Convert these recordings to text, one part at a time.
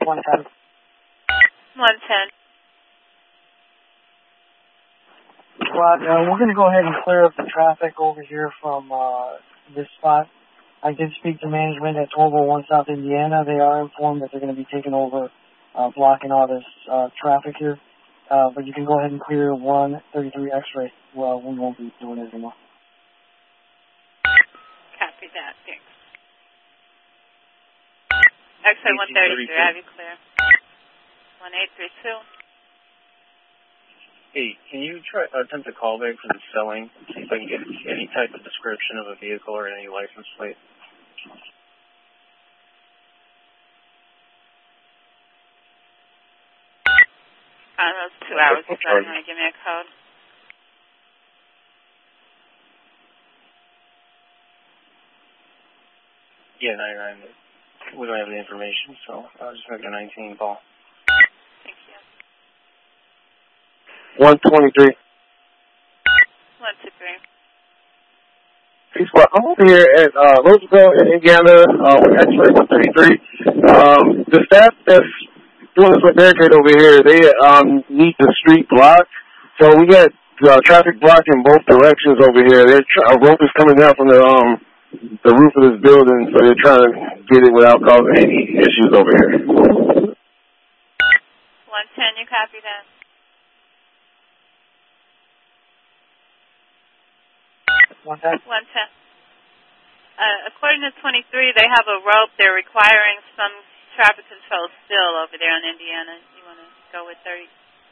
110. 110. Squad, we're going to go ahead and clear up the traffic over here from this spot. I did speak to management at 1201 South Indiana. They are informed that they're going to be taking over, blocking all this traffic here. But you can go ahead and clear 133 X-ray. Well, we won't be doing it anymore. Copy that. Thanks. X-ray 133. Have you clear? 1832. Hey, can you attempt a callback for the selling? See if I can get any type of description of a vehicle or any license plate. Those 2 hours. So you want to give me a code? Yeah, 99. We don't have the information, so I'll just make a 19 call. Thank you. 123. 123. Peace. Well, I'm over here at Roosevelt in Indiana with X-ray 133. The staff that's doing this barricade over here, they need the street blocked. So we got traffic blocking both directions over here. A rope is coming down from the roof of this building, so they're trying to get it without causing any issues over here. 110, you copy that? 110. 110. According to 23, they have a rope. They're requiring some traffic control still over there in Indiana. You want to go with 30?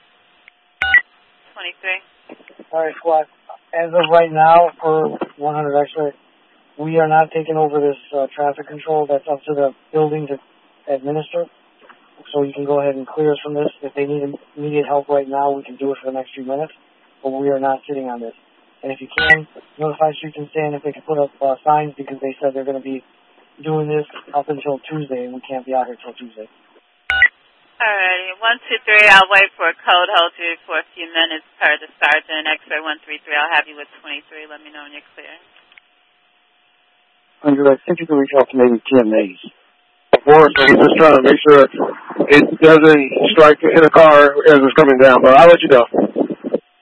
23. All right, squad. As of right now, for 100 X-ray, we are not taking over this traffic control. That's up to the building to administer. So you can go ahead and clear us from this. If they need immediate help right now, we can do it for the next few minutes. But we are not sitting on this. And if you can, notify Streets and Stand if they can put up signs, because they said they're going to be doing this up until Tuesday, and we can't be out here until Tuesday. Alrighty, 123, I'll wait for a code, hold you for a few minutes per the sergeant. X-ray 133, I'll have you with 23. Let me know when you're clear. Andrew, I think you can reach out to maybe TMAs. Before, so he's just trying to make sure it doesn't strike in a car as it's coming down, but I'll let you know.